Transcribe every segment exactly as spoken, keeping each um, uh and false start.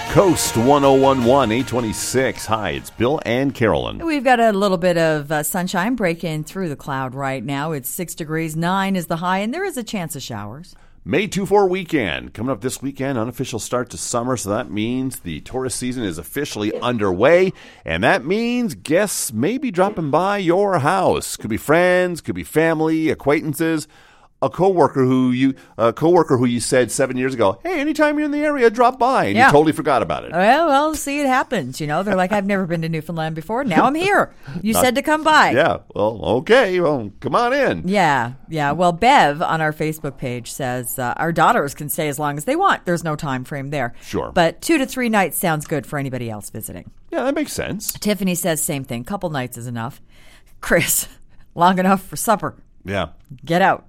Coast one oh one one, eight twenty-six. Hi, it's Bill and Carolyn. We've got a little bit of uh, sunshine breaking through the cloud right now. It's six degrees, nine is the high, and there is a chance of showers. May two four weekend. Coming up this weekend, unofficial start to summer, so that means the tourist season is officially underway, and that means guests may be dropping by your house. Could be friends, could be family, acquaintances. A coworker who you a coworker who you said seven years ago, hey, anytime you're in the area, drop by, and yeah. you totally forgot about it. Well, well, see, it happens. You know, they're like, I've never been to Newfoundland before. Now I'm here. You Not, said to come by. Yeah. Well, okay. Well, come on in. Yeah. Yeah. Well, Bev on our Facebook page says uh, our daughters can stay as long as they want. There's no time frame there. Sure. But two to three nights sounds good for anybody else visiting. Yeah, that makes sense. Tiffany says same thing. Couple nights is enough. Chris, long enough for supper. Yeah. Get out.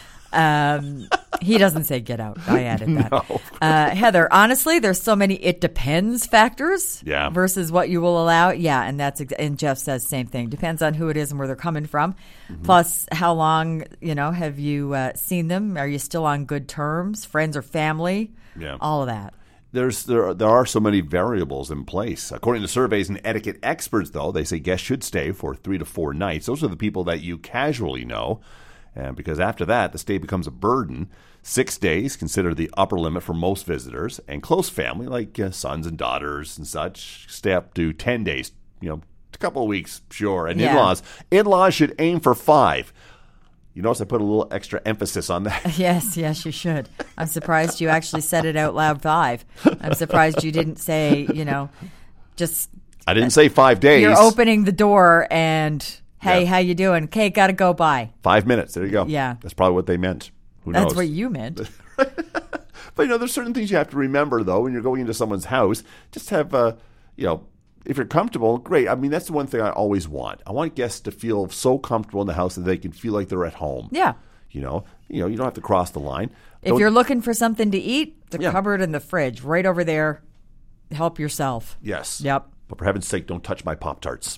Um, he doesn't say get out. I added that. No. Uh, Heather, honestly, there's so many it depends factors yeah. versus what you will allow. Yeah, and that's ex- and Jeff says same thing. Depends on who it is and where they're coming from. Mm-hmm. Plus, how long, you know, have you uh, seen them? Are you still on good terms? Friends or family? Yeah. All of that. There's there there are so many variables in place. According to surveys and etiquette experts, though, they say guests should stay for three to four nights. Those are the people that you casually know. And because after that, the stay becomes a burden. Six days, considered the upper limit for most visitors. And close family, like uh, sons and daughters and such, stay up to ten days, you know, a couple of weeks, sure. And yeah. in-laws, in-laws should aim for five. You notice I put a little extra emphasis on that. Yes, yes, you should. I'm surprised you actually said it out loud, five. I'm surprised you didn't say, you know, just... I didn't say five days. You're opening the door and... Hey, yeah. how you doing? Okay, got to go by. Five minutes. There you go. Yeah. That's probably what they meant. Who knows? That's what you meant. But, you know, there's certain things you have to remember, though, when you're going into someone's house. Just have, uh, you know, if you're comfortable, great. I mean, that's the one thing I always want. I want guests to feel so comfortable in the house that they can feel like they're at home. Yeah. You know, you know, you don't have to cross the line. If don't, you're looking for something to eat, the yeah. cupboard and the fridge right over there. Help yourself. Yes. Yep. But for heaven's sake, don't touch my Pop-Tarts.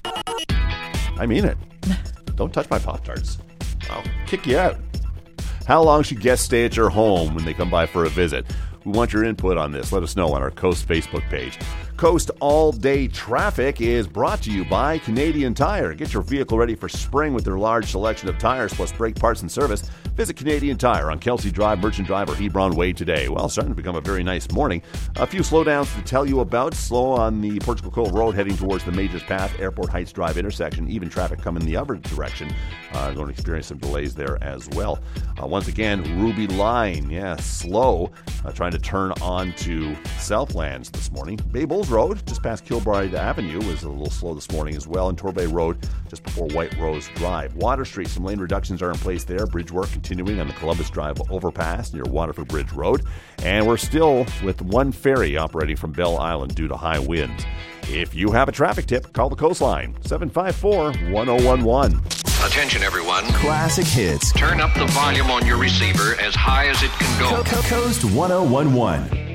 I mean it. Don't touch my Pop-Tarts. I'll kick you out. How long should guests stay at your home when they come by for a visit? We want your input on this. Let us know on our Coast Facebook page. Coast All-Day Traffic is brought to you by Canadian Tire. Get your vehicle ready for spring with their large selection of tires plus brake parts and service. Visit Canadian Tire on Kelsey Drive, Merchant Drive, or Hebron Way today. Well, starting to become a very nice morning. A few slowdowns to tell you about. Slow on the Portugal Cove Road heading towards the Majors Path, Airport Heights Drive intersection. Even traffic coming the other direction. Uh, going to experience some delays there as well. Uh, once again, Ruby Line, yeah, slow. Uh, trying to turn on to Southlands this morning. Bay Bulls Road, just past Kilbride Avenue, was a little slow this morning as well. And Torbay Road, just before White Rose Drive. Water Street, some lane reductions are in place there. Bridge work continuing on the Columbus Drive overpass near Waterford Bridge Road. And we're still with one ferry operating from Bell Island due to high winds. If you have a traffic tip, call the Coastline, seven five four, one oh one one. Attention, everyone. Classic hits. Turn up the volume on your receiver as high as it can go. Co- Co- Coast one oh one one.